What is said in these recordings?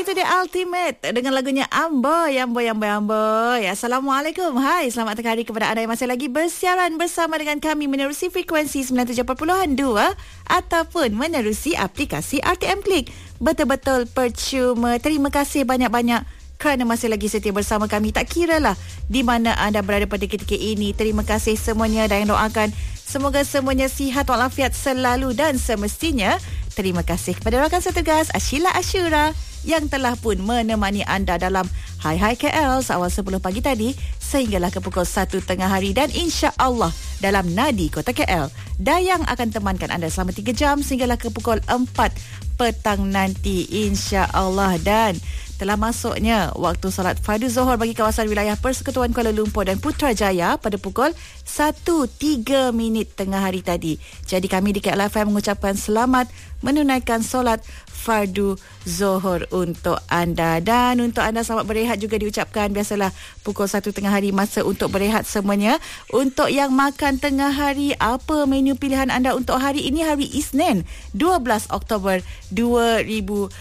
Itu dia Ultimate dengan lagunya Amboy, Amboy, Amboy, Amboy. Assalamualaikum. Hai, selamat tengah hari kepada anda yang masih lagi bersiaran bersama dengan kami menerusi frekuensi 97.2 ataupun menerusi aplikasi RTM Klik. Betul-betul percuma. Terima kasih banyak-banyak kerana masih lagi setia bersama kami. Tak kiralah di mana anda berada pada ketika ini. Terima kasih semuanya dan doakan semoga semuanya sihat walafiat selalu, dan semestinya terima kasih kepada rakan setugas Ashila Ashura yang telah pun menemani anda dalam Hai Hai KL seawal 10 pagi tadi sehinggalah ke pukul 1 tengah hari, dan insya-Allah dalam Nadi Kota KL Dayang akan temankan anda selama 3 jam sehinggalah ke pukul 4 petang nanti insya-Allah. Dan telah masuknya waktu solat fardu Zuhur bagi kawasan wilayah Persekutuan Kuala Lumpur dan Putrajaya pada pukul 1.03 tengah hari tadi. Jadi kami di KL FM mengucapkan selamat menunaikan solat fardu Zuhur untuk anda. Dan untuk anda selamat berehat juga diucapkan. Biasalah pukul 1 tengah hari masa untuk berehat semuanya. Untuk yang makan tengah hari, apa menu pilihan anda untuk hari ini, hari Isnin 12 Oktober 2026.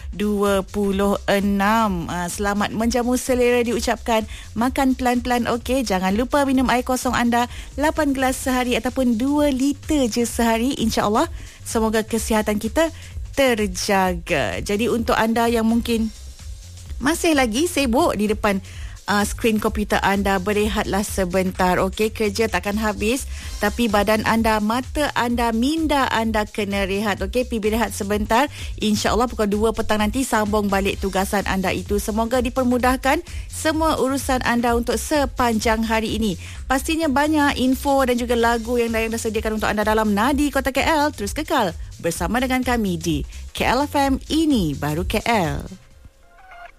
Selamat menjamu selera diucapkan. Makan pelan-pelan, okey. Jangan lupa minum air kosong anda 8 gelas sehari ataupun 2 liter je sehari. InsyaAllah semoga kesihatan kita terjaga. Jadi untuk anda yang mungkin masih lagi sibuk di depan skrin komputer anda, berehatlah sebentar, okey. Kerja takkan habis, tapi badan anda, mata anda, minda anda kena rehat, okey. Pergi berehat sebentar. InsyaAllah pukul 2 petang nanti sambung balik tugasan anda itu. Semoga dipermudahkan semua urusan anda untuk sepanjang hari ini. Pastinya banyak info dan juga lagu yang dah sediakan untuk anda dalam Nadi Kota KL. Terus kekal bersama dengan kami di KL FM, ini baru KL.